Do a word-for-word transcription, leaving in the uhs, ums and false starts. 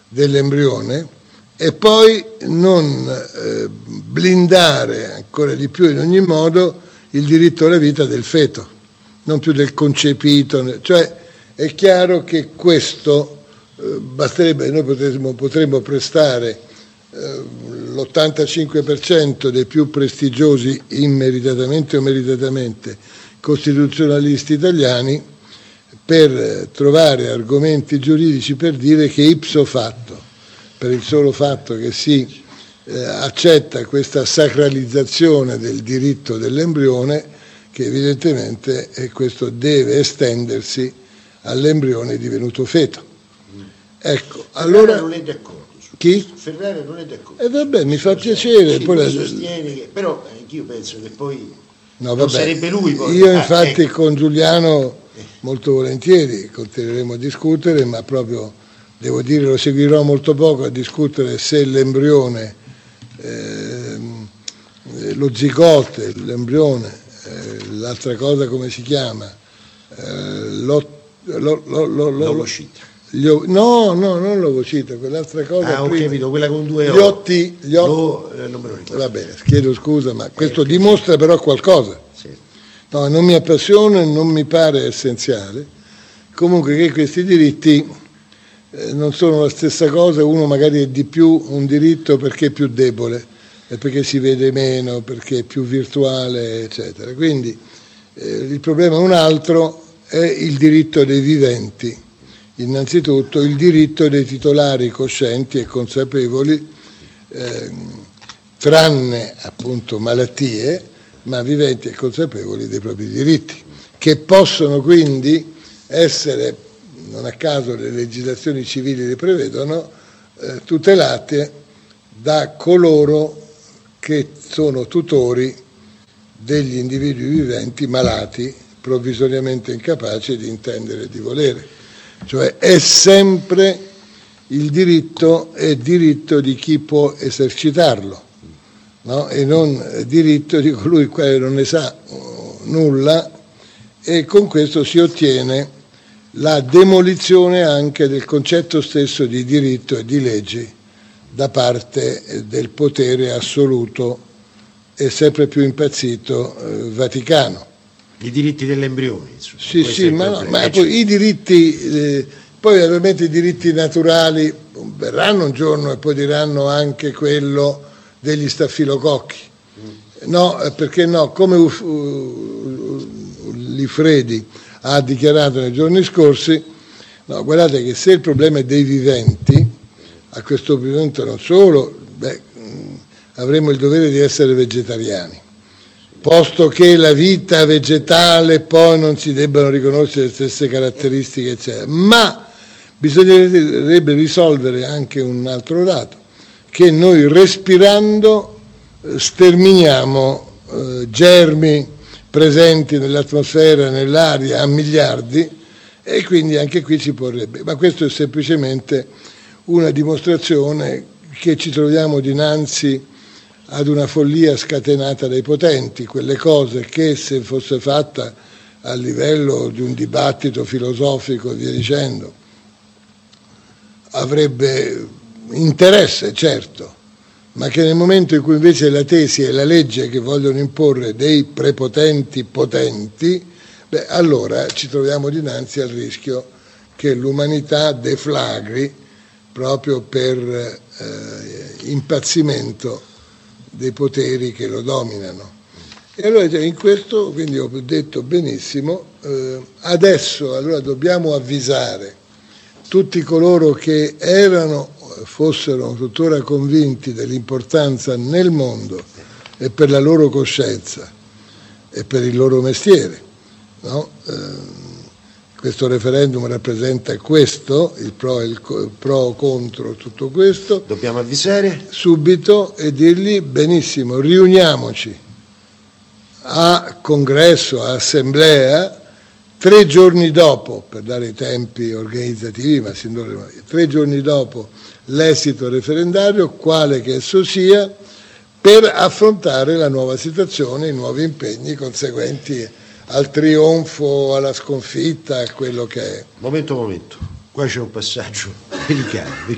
dell'embrione e poi non eh, blindare ancora di più in ogni modo il diritto alla vita del feto, non più del concepito. Cioè è chiaro che questo eh, basterebbe, noi potremmo, potremmo prestare eh, l'ottantacinque per cento dei più prestigiosi immeritatamente o meritatamente costituzionalisti italiani per trovare argomenti giuridici per dire che ipso facto, per il solo fatto che si eh, accetta questa sacralizzazione del diritto dell'embrione, che evidentemente eh, questo deve estendersi all'embrione divenuto feto. Ecco, Ferrara allora non è d'accordo. chi? Ferrara non è d'accordo. E eh vabbè, mi fa piacere. Sì, poi la... sostiene che, però io penso che poi no, non vabbè, sarebbe lui. Poi. Io ah, infatti ecco. con Giuliano molto volentieri continueremo a discutere, ma proprio devo dire lo seguirò molto poco a discutere se l'embrione, eh, lo zigote, l'embrione, eh, l'altra cosa come si chiama, eh, lo, lo, lo, lo, l'ovocita. Ov- no, no, non l'ovocita, quell'altra cosa. Ah, ho prima. capito, quella con due Gli otti, gli otti. Lo, eh, non me lo ricordo. Va bene, chiedo scusa, ma questo Eh, dimostra però qualcosa. Sì. No, non mi appassiona e non mi pare essenziale. Comunque che questi diritti eh, non sono la stessa cosa, uno magari è di più un diritto perché è più debole, e perché si vede meno, perché è più virtuale, eccetera. Quindi eh, il problema è un altro, è il diritto dei viventi. Innanzitutto il diritto dei titolari coscienti e consapevoli, eh, tranne appunto malattie, ma viventi e consapevoli dei propri diritti, che possono quindi essere, non a caso le legislazioni civili le prevedono, eh, tutelate da coloro che sono tutori degli individui viventi malati, provvisoriamente incapaci di intendere e di volere. Cioè è sempre il diritto, è diritto di chi può esercitarlo, no? E non diritto di colui il quale non ne sa nulla, e con questo si ottiene la demolizione anche del concetto stesso di diritto e di leggi da parte del potere assoluto e sempre più impazzito eh, Vaticano. I diritti dell'embrione. Insomma. Sì, Questo sì, è ma, no, ma eh, poi i diritti, eh, poi ovviamente i diritti naturali verranno un giorno e poi diranno anche quello degli staffilococchi. No, perché no, come Uf, uh, Lifredi ha dichiarato nei giorni scorsi, no, guardate che se il problema è dei viventi, a questo punto non solo, beh, avremo il dovere di essere vegetariani, posto che la vita vegetale poi non si debbano riconoscere le stesse caratteristiche, eccetera. Ma bisognerebbe risolvere anche un altro dato, che noi respirando sterminiamo eh, germi presenti nell'atmosfera, nell'aria a miliardi, e quindi anche qui si porrebbe. Ma questo è semplicemente una dimostrazione che ci troviamo dinanzi ad una follia scatenata dai potenti, quelle cose che se fosse fatta a livello di un dibattito filosofico e via dicendo avrebbe interesse, certo, ma che nel momento in cui invece la tesi e la legge che vogliono imporre dei prepotenti potenti, beh, allora ci troviamo dinanzi al rischio che l'umanità deflagri proprio per eh, impazzimento dei poteri che lo dominano. E allora in questo, quindi ho detto benissimo, eh, adesso allora dobbiamo avvisare tutti coloro che erano, fossero tuttora convinti dell'importanza nel mondo e per la loro coscienza e per il loro mestiere, no? Eh, questo referendum rappresenta questo, il pro e il pro o contro tutto questo. Dobbiamo avvisare subito e dirgli benissimo, riuniamoci a congresso, a assemblea, tre giorni dopo, per dare i tempi organizzativi, ma sin d'ora, tre giorni dopo l'esito referendario, quale che esso sia, per affrontare la nuova situazione, i nuovi impegni conseguenti al trionfo, alla sconfitta, a quello che è. Momento, momento, qua c'è un passaggio delicato.